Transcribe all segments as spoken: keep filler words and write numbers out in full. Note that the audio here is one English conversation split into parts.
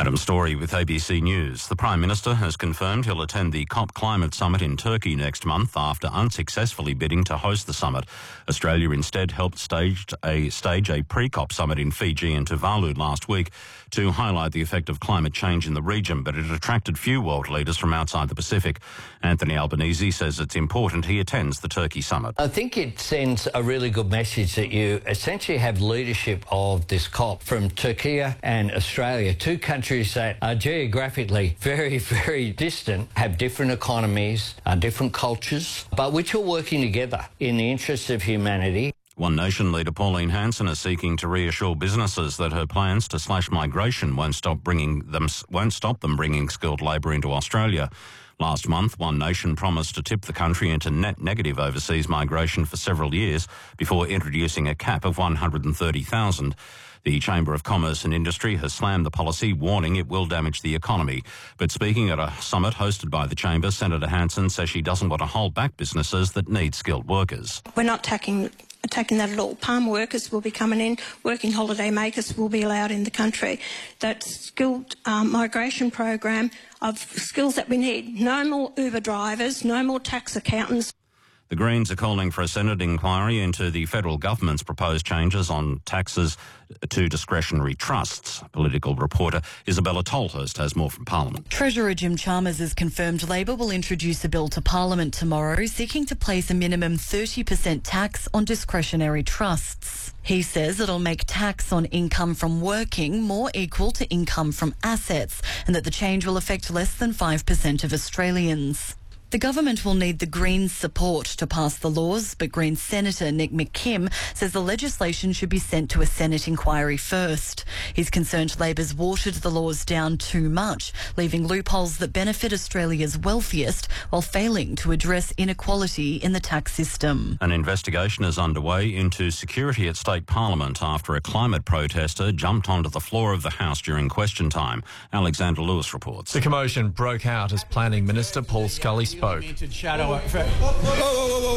Adam Story with A B C News. The Prime Minister has confirmed he'll attend the COP Climate Summit in Turkey next month after unsuccessfully bidding to host the summit. Australia instead helped stage a, stage a pre-COP summit in Fiji and Tuvalu last week to highlight the effect of climate change in the region, but it attracted few world leaders from outside the Pacific. Anthony Albanese says it's important he attends the Turkey summit. I think it sends a really good message that you essentially have leadership of this COP from Turkey and Australia, two countries that are geographically very, very distant, have different economies, uh, different cultures, but which are working together in the interests of humanity. One Nation leader Pauline Hanson is seeking to reassure businesses that her plans to slash migration won't stop bringing them won't stop them bringing skilled labour into Australia. Last month, One Nation promised to tip the country into net negative overseas migration for several years before introducing a cap of one hundred thirty thousand. The Chamber of Commerce and Industry has slammed the policy, warning it will damage the economy. But speaking at a summit hosted by the Chamber, Senator Hanson says she doesn't want to hold back businesses that need skilled workers. We're not attacking, attacking that at all. Palm workers will be coming in, working holiday makers will be allowed in the country. That skilled um, migration program of skills that we need. No more Uber drivers, no more tax accountants. The Greens are calling for a Senate inquiry into the federal government's proposed changes on taxes to discretionary trusts. Political reporter Isabella Tolhurst has more from Parliament. Treasurer Jim Chalmers has confirmed Labor will introduce a bill to Parliament tomorrow seeking to place a minimum thirty percent tax on discretionary trusts. He says it'll make tax on income from working more equal to income from assets and that the change will affect less than five percent of Australians. The government will need the Greens' support to pass the laws, but Greens Senator Nick McKim says the legislation should be sent to a Senate inquiry first. He's concerned Labor's watered the laws down too much, leaving loopholes that benefit Australia's wealthiest while failing to address inequality in the tax system. An investigation is underway into security at State Parliament after a climate protester jumped onto the floor of the House during question time. Alexander Lewis reports. The commotion broke out as Planning Minister Paul Scully spoke. Shadow whoa, whoa, whoa,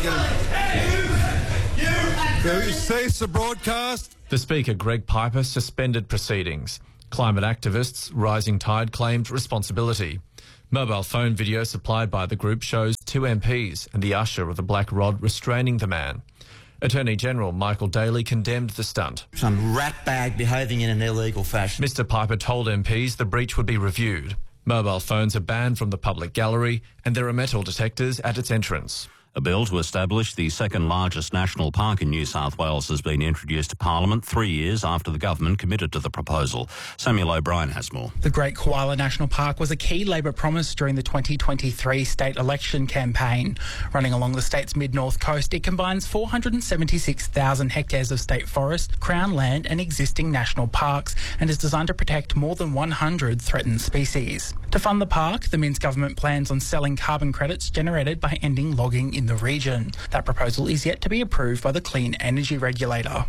whoa, whoa, whoa. Cease the broadcast. The Speaker, Greg Piper, suspended proceedings. Climate activists, Rising Tide, claimed responsibility. Mobile phone video supplied by the group shows two M Ps and the usher with a black rod restraining the man. Attorney General Michael Daly condemned the stunt. Some ratbag behaving in an illegal fashion. Mister Piper told M Ps the breach would be reviewed. Mobile phones are banned from the public gallery and there are metal detectors at its entrance. A bill to establish the second largest national park in New South Wales has been introduced to Parliament three years after the government committed to the proposal. Samuel O'Brien has more. The Great Koala National Park was a key Labor promise during the twenty twenty-three state election campaign. Running along the state's mid-north coast, it combines four hundred seventy-six thousand hectares of state forest, Crown land and existing national parks and is designed to protect more than one hundred threatened species. To fund the park, the Minns government plans on selling carbon credits generated by ending logging in the region. That proposal is yet to be approved by the Clean Energy Regulator.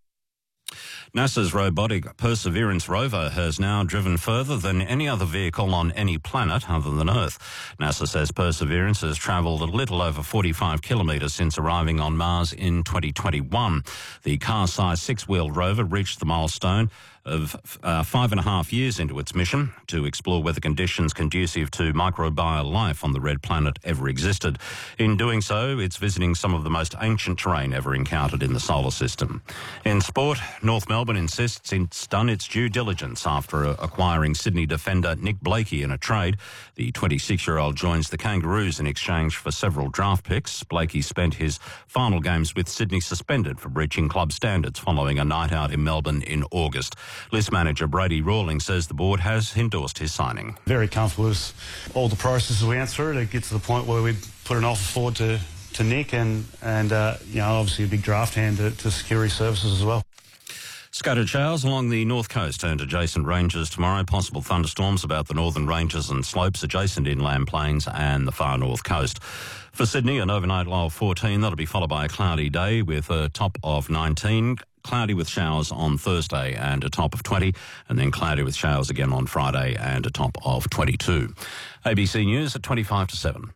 NASA's robotic Perseverance rover has now driven further than any other vehicle on any planet other than Earth. NASA says Perseverance has travelled a little over forty-five kilometres since arriving on Mars in twenty twenty-one. The car-sized six-wheeled rover reached the milestone of uh, five and a half years into its mission to explore whether conditions conducive to microbial life on the red planet ever existed. In doing so, it's visiting some of the most ancient terrain ever encountered in the solar system. In sport, North Melbourne insists it's done its due diligence after acquiring Sydney defender Nick Blakey in a trade. The twenty-six-year-old joins the Kangaroos in exchange for several draft picks. Blakey spent his final games with Sydney suspended for breaching club standards following a night out in Melbourne in August. List manager Brady Rawling says the board has endorsed his signing. Very comfortable with all the processes we went through to get to the point where we put an offer forward to, to Nick and, and uh, you know, obviously a big draft hand to, to security services as well. Scattered showers along the north coast and adjacent ranges tomorrow. Possible thunderstorms about the northern ranges and slopes, adjacent inland plains and the far north coast. For Sydney, an overnight low of fourteen. That'll be followed by a cloudy day with a top of nineteen. Cloudy with showers on Thursday and a top of twenty. And then cloudy with showers again on Friday and a top of twenty-two. A B C News at twenty-five to seven.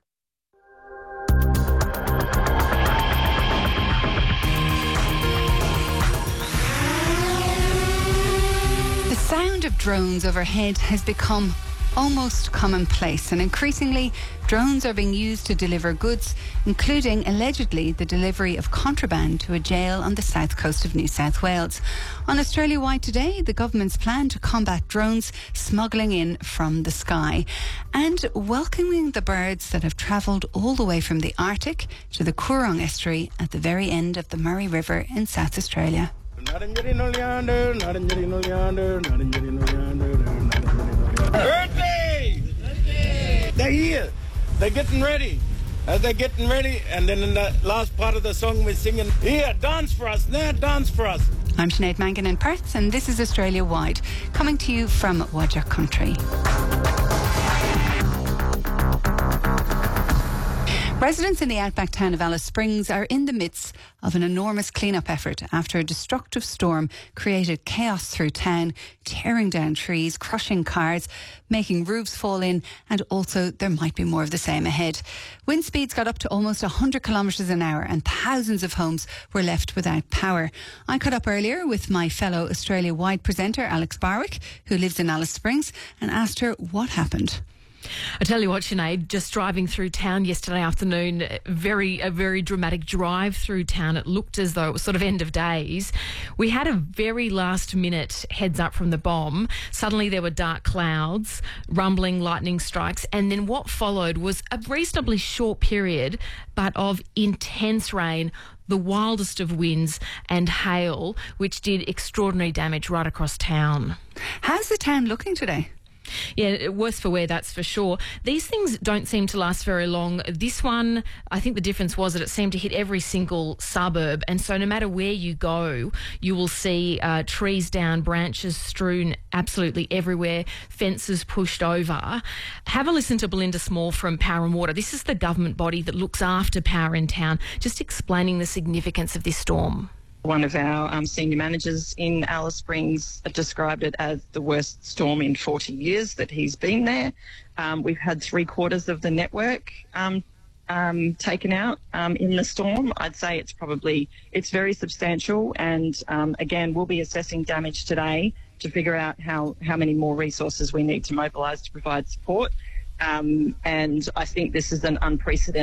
sound of drones overhead has become almost commonplace, and increasingly drones are being used to deliver goods, including allegedly the delivery of contraband to a jail on the south coast of New South Wales. On Australia Wide today, the government's plan to combat drones smuggling in from the sky and welcoming the birds that have travelled all the way from the Arctic to the Coorong estuary at the very end of the Murray River in South Australia. Birthday! They're here. They're getting ready. As they're getting ready, and then in the last part of the song we're singing, here, dance for us, now dance for us. I'm Sinead Mangan in Perth, and this is Australia Wide, coming to you from Whadjuk Country. Residents in the outback town of Alice Springs are in the midst of an enormous clean-up effort after a destructive storm created chaos through town, tearing down trees, crushing cars, making roofs fall in, and also there might be more of the same ahead. Wind speeds got up to almost one hundred kilometres an hour and thousands of homes were left without power. I caught up earlier with my fellow Australia-wide presenter Alex Barwick, who lives in Alice Springs, and asked her what happened. I tell you what, Sinead, just driving through town yesterday afternoon, very a very dramatic drive through town. It looked as though it was sort of end of days. We had a very last minute heads up from the bomb. Suddenly there were dark clouds, rumbling lightning strikes, and then what followed was a reasonably short period but of intense rain, the wildest of winds and hail, which did extraordinary damage right across town. How's the town looking today? Yeah, worse for wear, that's for sure. These things don't seem to last very long. This one, I think the difference was that it seemed to hit every single suburb, and so no matter where you go, you will see uh, trees down, branches strewn absolutely everywhere, fences pushed over. Have a listen to Belinda Small from Power and Water. This is the government body that looks after power in town, just explaining the significance of this storm. One of our um, senior managers in Alice Springs described it as the worst storm in forty years that he's been there. Um, we've had three quarters of the network um, um, taken out um, in the storm. I'd say it's probably, it's very substantial, and um, again, we'll be assessing damage today to figure out how, how many more resources we need to mobilise to provide support. Um, and I think this is an unprecedented